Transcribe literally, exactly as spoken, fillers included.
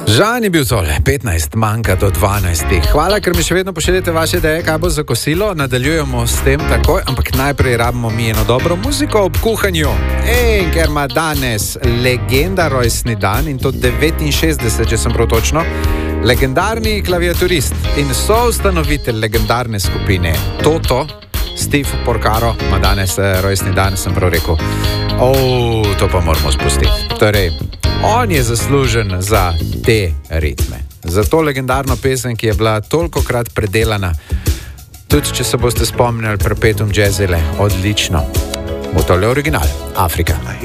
Žan je bil tole, petnajst manjka do dvanajstih. Hvala, ker mi še vedno pošiljate vaše ideje, kaj bo za kosilo. Nadaljujemo s tem takoj, ampak najprej rabimo mi eno dobro muziko ob kuhanju. Ej, ker ima danes legenda rojstni dan in to devetinšestdeset, če sem prav točno. Legendarni klaviaturist in soustanovitelj legendarne skupine Toto, Steve Porcaro, ima danes rojstni dan, sem prav rekel. O, to pa moramo spustiti. Torej, on je zaslužen za te ritme. Za to legendarno pesem, ki je bila tolikokrat predelana. Tudi, če se boste spomnili Perpetuum Jazzile, odlično. Bo tole original, Afrika.